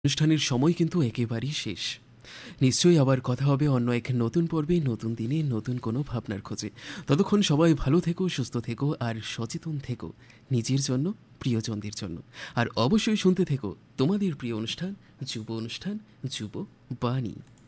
অনুষ্ঠানের সময় কিন্তু একেবারেই শেষ। নিশ্চয়ই আবার কথা হবে অন্য এক নতুন পর্বে, নতুন দিনে, নতুন কোনো ভাবনার খোঁজে। ততক্ষণ সবাই ভালো থেকো, সুস্থ থেকো আর সচেতন থেকো নিজের জন্য, প্রিয়জনদের জন্য। আর অবশ্যই শুনতে থেকো তোমাদের প্রিয় অনুষ্ঠান, যুব অনুষ্ঠান, যুব বাণী।